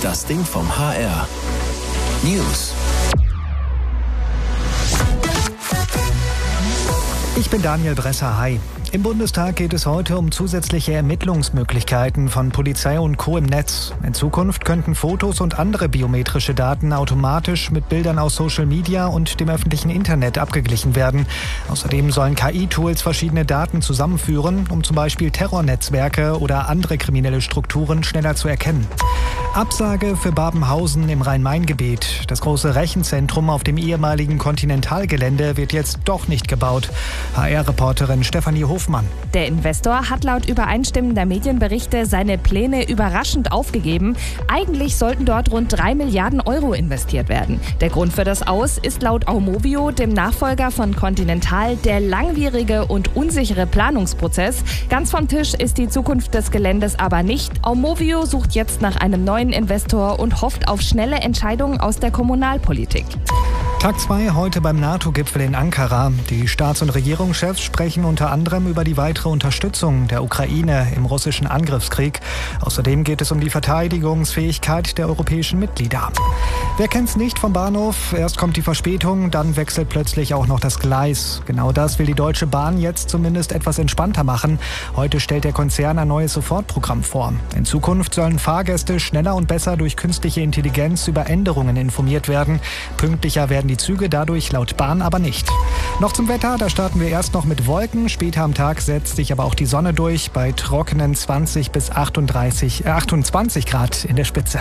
Das Ding vom HR. News. Ich bin Daniel Bresser. Hi. Im Bundestag geht es heute um zusätzliche Ermittlungsmöglichkeiten von Polizei und Co. im Netz. In Zukunft könnten Fotos und andere biometrische Daten automatisch mit Bildern aus Social Media und dem öffentlichen Internet abgeglichen werden. Außerdem sollen KI-Tools verschiedene Daten zusammenführen, um zum Beispiel Terrornetzwerke oder andere kriminelle Strukturen schneller zu erkennen. Absage für Babenhausen im Rhein-Main-Gebiet. Das große Rechenzentrum auf dem ehemaligen Kontinentalgelände wird jetzt doch nicht gebaut. HR-Reporterin Stefanie Hofmann. Der Investor hat laut übereinstimmender Medienberichte seine Pläne überraschend aufgegeben. Eigentlich sollten dort rund 3 Milliarden Euro investiert werden. Der Grund für das Aus ist laut Aumovio, dem Nachfolger von Continental, der langwierige und unsichere Planungsprozess. Ganz vom Tisch ist die Zukunft des Geländes aber nicht. Aumovio sucht jetzt nach einem neuen Investor und hofft auf schnelle Entscheidungen aus der Kommunalpolitik. Tag 2 heute beim NATO-Gipfel in Ankara. Die Staats- und Regierungschefs sprechen unter anderem über die weitere Unterstützung der Ukraine im russischen Angriffskrieg. Außerdem geht es um die Verteidigungsfähigkeit der europäischen Mitglieder. Wer kennt's nicht vom Bahnhof? Erst kommt die Verspätung, dann wechselt plötzlich auch noch das Gleis. Genau das will die Deutsche Bahn jetzt zumindest etwas entspannter machen. Heute stellt der Konzern ein neues Sofortprogramm vor. In Zukunft sollen Fahrgäste schneller und besser durch künstliche Intelligenz über Änderungen informiert werden. Pünktlicher werden die Züge dadurch laut Bahn aber nicht. Noch zum Wetter, da starten wir erst noch mit Wolken. Später am Tag setzt sich aber auch die Sonne durch bei trockenen 20 bis 28 Grad in der Spitze.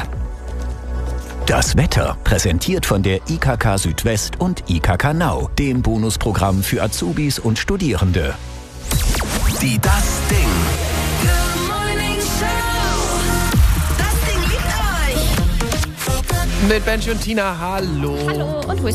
Das Wetter präsentiert von der IKK Südwest und IKK Now, dem Bonusprogramm für Azubis und Studierende. Die Das Ding. Good Morning Show. Das Ding liebt euch. Mit Benji und Tina, hallo. Hallo und